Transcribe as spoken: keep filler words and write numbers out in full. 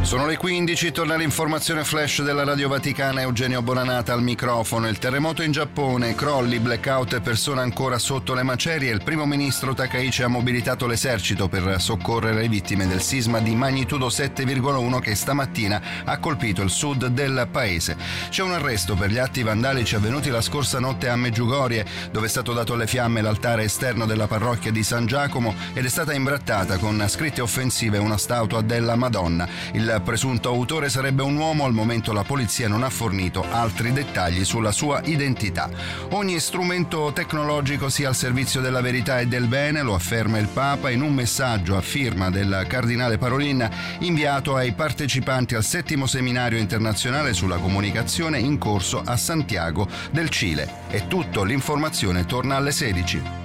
Sono le quindici, torna l'informazione flash della Radio Vaticana. Eugenio Bonanata al microfono. Il terremoto in Giappone, crolli, blackout e persone ancora sotto le macerie. Il primo ministro Takaichi ha mobilitato l'esercito per soccorrere le vittime del sisma di magnitudo sette virgola uno che stamattina ha colpito il sud del paese. C'è un arresto per gli atti vandalici avvenuti la scorsa notte a Meggiugorie, dove è stato dato alle fiamme l'altare esterno della parrocchia di San Giacomo ed è stata imbrattata con scritte offensive una statua della Madonna. Il presunto autore sarebbe un uomo, al momento la polizia non ha fornito altri dettagli sulla sua identità. Ogni strumento tecnologico sia al servizio della verità e del bene, lo afferma il Papa in un messaggio a firma del cardinale Parolin inviato ai partecipanti al settimo seminario internazionale sulla comunicazione in corso a Santiago del Cile. È tutto, l'informazione torna alle sedici.